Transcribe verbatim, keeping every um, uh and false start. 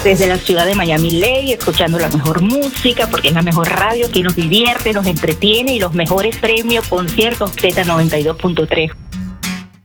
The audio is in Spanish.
desde la ciudad de Miami Lake, escuchando la mejor música, porque es la mejor radio que nos divierte, nos entretiene y los mejores premios, conciertos Z noventa y dos punto tres.